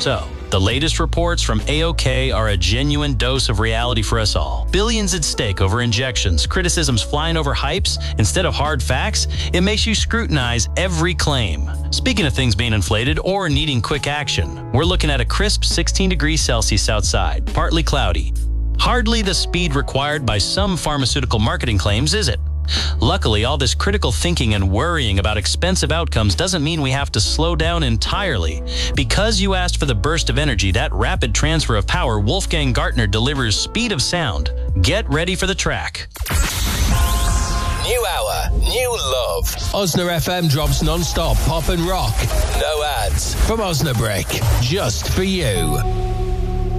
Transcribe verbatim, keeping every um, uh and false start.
So, the latest reports from A O K are a genuine dose of reality for us all. Billions at stake over injections, criticisms flying over hypes instead of hard facts. It makes you scrutinize every claim. Speaking of things being inflated or needing quick action, we're looking at a crisp sixteen degrees Celsius outside, partly cloudy. Hardly the speed required by some pharmaceutical marketing claims, is it? Luckily, all this critical thinking and worrying about expensive outcomes doesn't mean we have to slow down entirely. Because you asked for the burst of energy, that rapid transfer of power, Wolfgang Gartner delivers speed of sound. Get ready for the track. New hour, new love. Osna F M drops non-stop pop and rock. No ads. From Osnabrück, just for you.